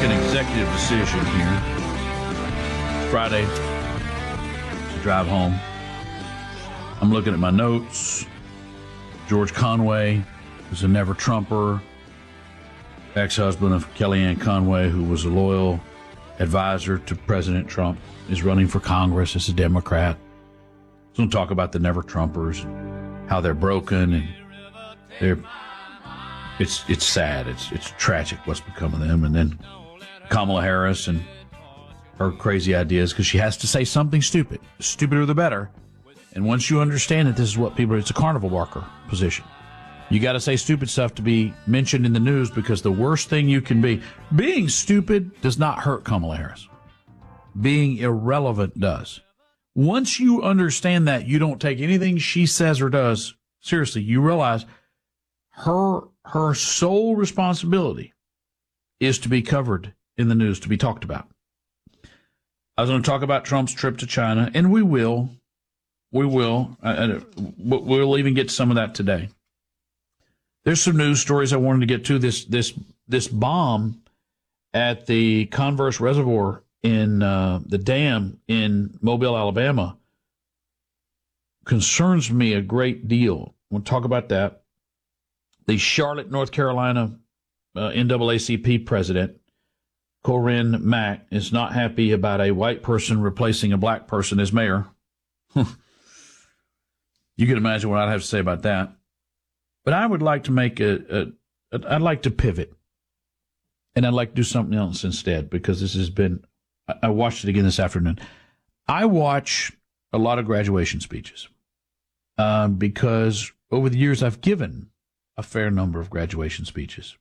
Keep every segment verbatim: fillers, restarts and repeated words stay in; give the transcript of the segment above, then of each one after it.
an executive decision here. Friday, drive home. I'm looking at my notes. George Conway, who's a never-Trumper, ex-husband of Kellyanne Conway, who was a loyal advisor to President Trump, is running for Congress as a Democrat. So we'll talk about the never-Trumpers, how they're broken, and they're it's it's sad. It's it's tragic what's become of them. And then Kamala Harris and her crazy ideas, because she has to say something stupid. The stupider the better. And once you understand that this is what people, it's a carnival barker position. You got to say stupid stuff to be mentioned in the news, because the worst thing you can be, being stupid does not hurt Kamala Harris. Being irrelevant does. Once you understand that, you don't take anything she says or does seriously. You realize her her sole responsibility is to be covered in the news, to be talked about. I was going to talk about Trump's trip to China, and we will. We will. I, I, we'll even get to some of that today. There's some news stories I wanted to get to. This this this bomb at the Converse Reservoir in uh, the dam in Mobile, Alabama, concerns me a great deal. We'll talk about that. The Charlotte, North Carolina uh, N double A C P president, Corinne Mack, is not happy about a white person replacing a black person as mayor. You can imagine what I'd have to say about that. But I would like to make a, a, a I'd like to pivot, and I'd like to do something else instead, because this has been, I watched it again this afternoon. I watch a lot of graduation speeches um, because over the years I've given a fair number of graduation speeches.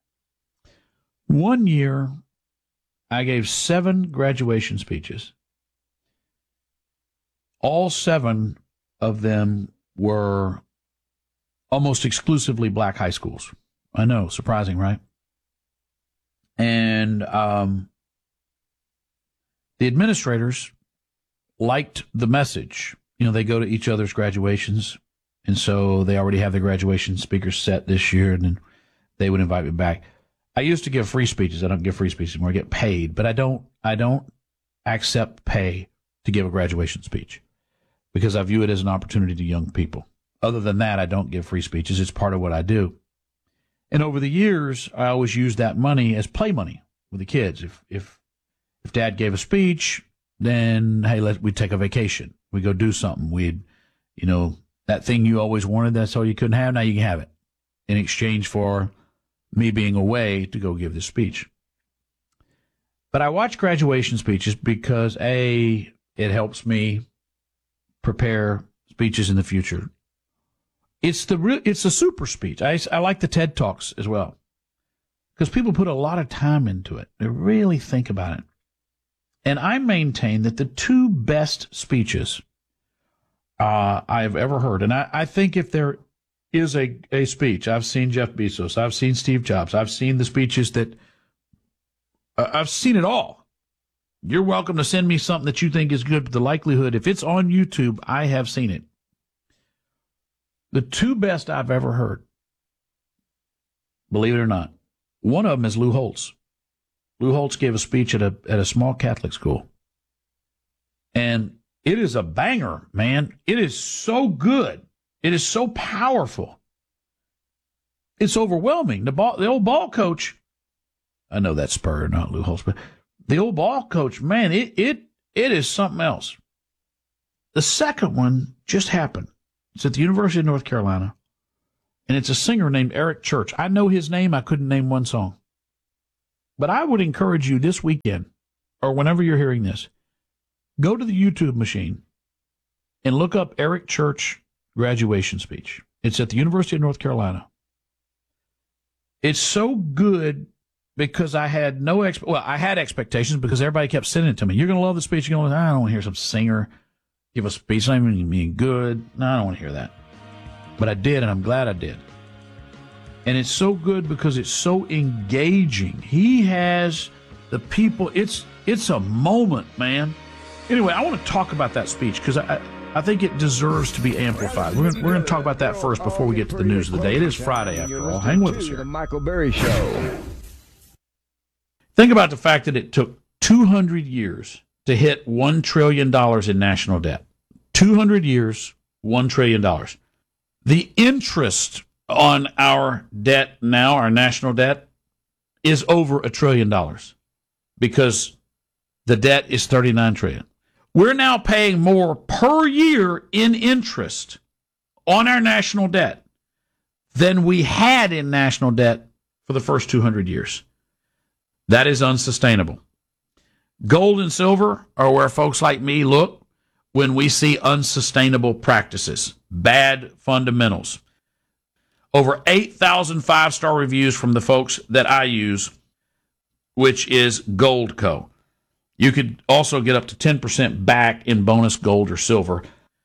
One year I gave seven graduation speeches. All seven of them were almost exclusively black high schools. I know, surprising, right? And um, the administrators liked the message. You know, they go to each other's graduations, and so they already have the graduation speakers set this year, and then they would invite me back. I used to give free speeches. I don't give free speeches anymore. I get paid, but I don't. I don't accept pay to give a graduation speech, because I view it as an opportunity to young people. Other than that, I don't give free speeches. It's part of what I do. And over the years, I always used that money as play money with the kids. If if if Dad gave a speech, then hey, let we take a vacation. We go do something. We'd, you know, that thing you always wanted, that's all you couldn't have. Now you can have it in exchange for me being away to go give this speech. But I watch graduation speeches because A, it helps me prepare speeches in the future. It's the it's a super speech. I, I like the TED Talks as well, because people put a lot of time into it. They really think about it. And I maintain that the two best speeches uh, I've ever heard, and I, I think if there is a, a speech, I've seen Jeff Bezos, I've seen Steve Jobs, I've seen the speeches that, uh, I've seen it all. You're welcome to send me something that you think is good, but the likelihood, if it's on YouTube, I have seen it. The two best I've ever heard, believe it or not, one of them is Lou Holtz. Lou Holtz gave a speech at a at a small Catholic school. And it is a banger, man. It is so good. It is so powerful. It's overwhelming. The ball, the old ball coach, I know that's Spur, not Lou Holtz, but the old ball coach, man, it it it is something else. The second one just happened. It's at the University of North Carolina, and it's a singer named Eric Church. I know his name. I couldn't name one song. But I would encourage you this weekend, or whenever you're hearing this, go to the YouTube machine and look up Eric Church graduation speech. It's at the University of North Carolina. It's so good because I had no ex- well, I had expectations because everybody kept sending it to me. You're going to love the speech. You're going to, I don't want to hear some singer give a speech. It's not even being good. No, I don't want to hear that. But I did, and I'm glad I did. And it's so good because it's so engaging. He has the people. It's it's a moment, man. Anyway, I want to talk about that speech because I, I think it deserves to be amplified. We're, we're going to talk about that first before we get to the news of the day. It is Friday, after all. Hang with us here. The Michael Berry Show. Think about the fact that it took two hundred years to hit one trillion dollars in national debt. two hundred years, one trillion dollars. The interest on our debt now, our national debt, is over a trillion dollars because the debt is thirty-nine trillion dollars. We're now paying more per year in interest on our national debt than we had in national debt for the first two hundred years. That is unsustainable. Gold and silver are where folks like me look when we see unsustainable practices, bad fundamentals. Over eight thousand five-star reviews from the folks that I use, which is Goldco. You could also get up to ten percent back in bonus gold or silver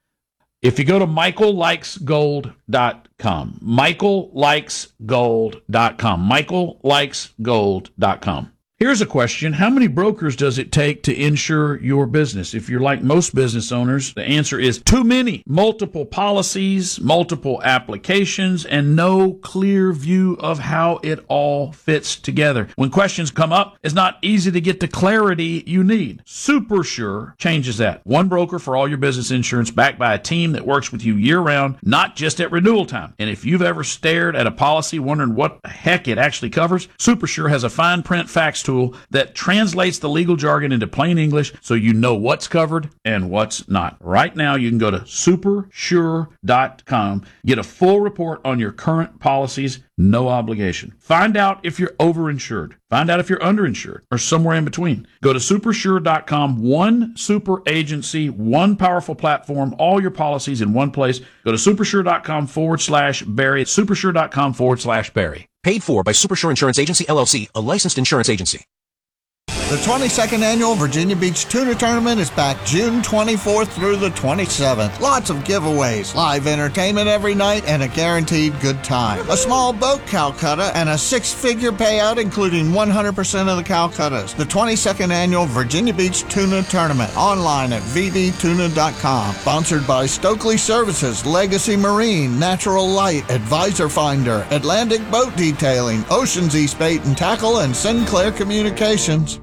if you go to michael likes gold dot com. michael likes gold dot com. michael likes gold dot com. Here's a question. How many brokers does it take to insure your business? If you're like most business owners, the answer is too many. Multiple policies, multiple applications, and no clear view of how it all fits together. When questions come up, it's not easy to get the clarity you need. SuperSure changes that. One broker for all your business insurance, backed by a team that works with you year-round, not just at renewal time. And if you've ever stared at a policy wondering what the heck it actually covers, SuperSure has a fine print facts tool that translates the legal jargon into plain English so you know what's covered and what's not. Right now, you can go to super sure dot com, get a full report on your current policies, no obligation. Find out if you're overinsured. Find out if you're underinsured or somewhere in between. Go to super sure dot com, one super agency, one powerful platform, all your policies in one place. Go to supersure.com forward slash Barry, supersure.com forward slash Barry. Paid for by Supersure Insurance Agency, L L C, a licensed insurance agency. The twenty-second Annual Virginia Beach Tuna Tournament is back June twenty-fourth through the twenty-seventh. Lots of giveaways, live entertainment every night, and a guaranteed good time. A small boat Calcutta and a six-figure payout including one hundred percent of the Calcuttas. The twenty-second Annual Virginia Beach Tuna Tournament, online at v b tuna dot com. Sponsored by Stokely Services, Legacy Marine, Natural Light, Advisor Finder, Atlantic Boat Detailing, Oceans East Bait and Tackle, and Sinclair Communications.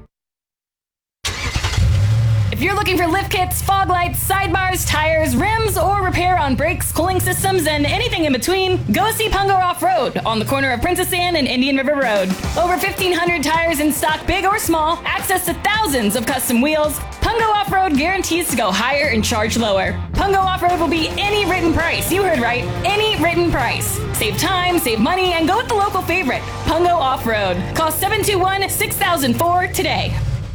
If you're looking for lift kits, fog lights, sidebars, tires, rims, or repair on brakes, cooling systems, and anything in between, go see Pungo Off-Road on the corner of Princess Anne and Indian River Road. Over fifteen hundred tires in stock, big or small, access to thousands of custom wheels. Pungo Off-Road guarantees to go higher and charge lower. Pungo Off-Road will be any written price. You heard right. Any written price. Save time, save money, and go with the local favorite, Pungo Off-Road. Call seven two one, six thousand four today.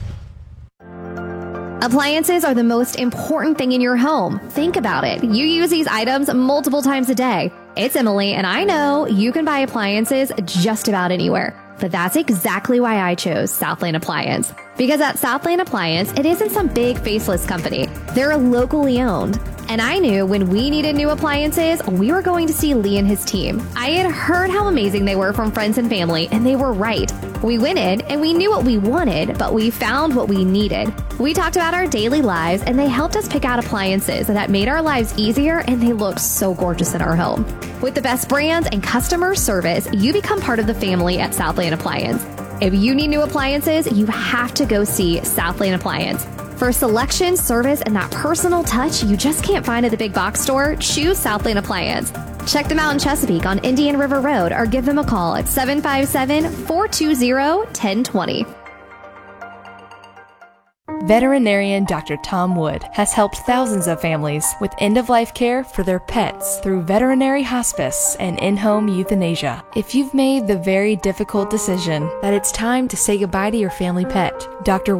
Appliances are the most important thing in your home. Think about it. You use these items multiple times a day. It's Emily, and I know you can buy appliances just about anywhere. But that's exactly why I chose Southland Appliance. Because at Southland Appliance, it isn't some big faceless company. They're locally owned. And I knew when we needed new appliances, we were going to see Lee and his team. I had heard how amazing they were from friends and family, and they were right. We went in and we knew what we wanted, but we found what we needed. We talked about our daily lives, and they helped us pick out appliances that made our lives easier, and they looked so gorgeous in our home. With the best brands and customer service, you become part of the family at Southland Appliance. If you need new appliances, you have to go see Southland Appliance. For selection, service, and that personal touch you just can't find at the big box store, choose Southland Appliance. Check them out in Chesapeake on Indian River Road or give them a call at seven five seven, four two zero, one zero two zero. Veterinarian Doctor Tom Wood has helped thousands of families with end-of-life care for their pets through veterinary hospice and in-home euthanasia. If you've made the very difficult decision that it's time to say goodbye to your family pet, Doctor